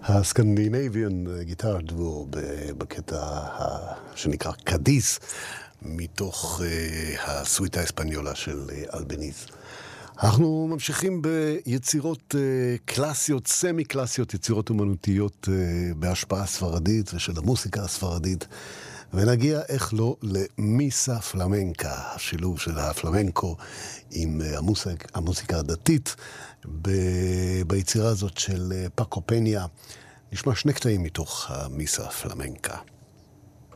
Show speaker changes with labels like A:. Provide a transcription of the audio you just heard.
A: הסקנדינביאן גיטר דוו בקטע שנקרא קדיס, מתוך הסוויטה האספניולה של אלבניז. אנחנו ממשיכים ביצירות קלאסיות, סמי קלאסיות, יצירות אומנותיות בהשפעה ספרדית ושל המוסיקה הספרדית, ונגיע איך לא למיסה פלמנקה, השילוב של הפלמנקו עם המוסיקה הדתית ביצירה הזאת של פאקו פניה. נשמע שני קטעים מתוך המיסה פלמנקה.